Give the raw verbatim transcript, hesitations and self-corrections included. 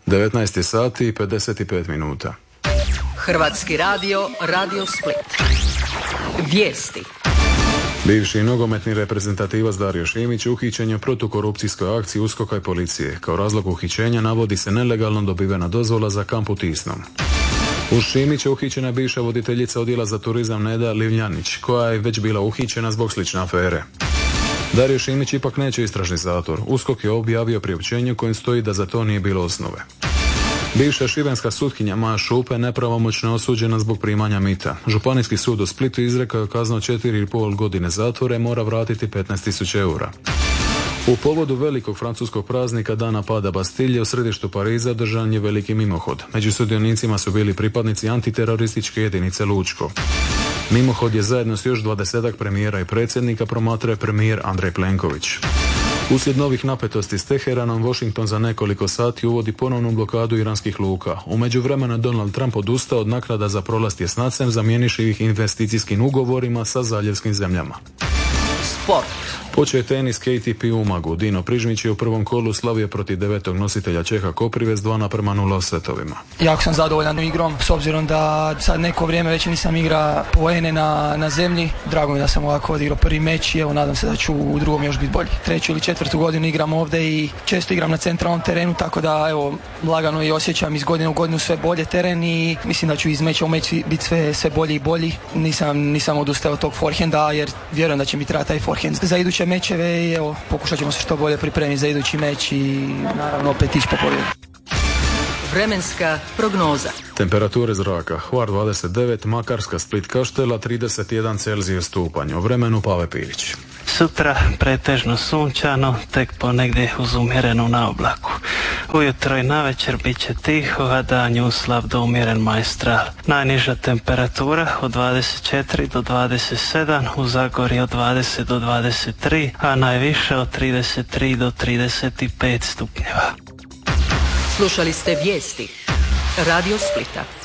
devetnaest sati i pedeset pet minuta. Hrvatski radio, Radio Split. Vijesti. Bivši nogometni reprezentativac Dario Šimić uhićen je u protukorupcijskoj akciji USKOK-a i policije. Kao razlog uhićenja navodi se nelegalno dobivena dozvola za kamp u Tisnom. Uz Šimića uhićena je bivša voditeljica odjela za turizam Neda Livljanić, koja je već bila uhićena zbog slične afere. Dario Šimić ipak neće istražni zatvor. USKOK je objavio priopćenje u kojem stoji da za to nije bilo osnove. Bivša šibenska sutkinja Maja Šupe nepravomoćno je osuđena zbog primanja mita. Županijski sud u Splitu izrekao je kaznu četiri i pol godine zatvora i mora vratiti petnaest tisuća eura. U povodu velikog francuskog praznika Dana pada Bastilje u središtu Pariza održan je veliki mimohod. Među sudionicima su bili pripadnici antiterorističke jedinice Lučko. Mimohod je zajedno s još dvadesetak premijera i predsjednika promatrao premijer Andrej Plenković. Uslijed novih napetosti s Teheranom, Washington za nekoliko sati uvodi ponovnu blokadu iranskih luka. U međuvremenu Donald Trump odustao od naknada za prolaz tjesnacem, zamjeniši ih investicijskim ugovorima sa zaljevskim zemljama. Sport. Počeo je tenis K T P u Umagu. Dino Prižmić je u prvom kolu slavio protiv devetog nositelja Čeha Koprivec dva naprema nula setovima. Jako sam zadovoljan igrom, s obzirom da sad neko vrijeme već nisam igra poene na, na zemlji. Drago mi da sam ovako odigrao prvi meč i evo nadam se da ću u drugom još biti bolji. Treću ili četvrtu godinu igram ovdje i često igram na centralnom terenu, tako da evo lagano i osjećam iz godine u godinu sve bolje teren i mislim da ću iz meča u meč biti sve, sve bolji i bolji. Nisam, nisam odustao od tog forehanda jer vjerujem da će mi trebati taj forehand za iduće mečeve i evo, pokušat ćemo se što bolje pripremiti za idući meč i naravno opet ići po pobjedu. Vremenska prognoza. Temperature zraka: Hvar dvadeset devet, Makarska, Split, Kaštela trideset jedan Celzijus stupanj. O vremenu Pave Pilić. Sutra pretežno sunčano, tek ponegdje uz umjerenu naoblaku. Ujutro i navečer bit će tiho, a dan je slab do umjeren majstral. Najniža temperatura od dvadeset četiri do dvadeset sedam, u Zagorju od dvadeset do dvadeset tri, a najviše od trideset tri do trideset pet stupnjeva. Slušali ste vijesti Radio Splita.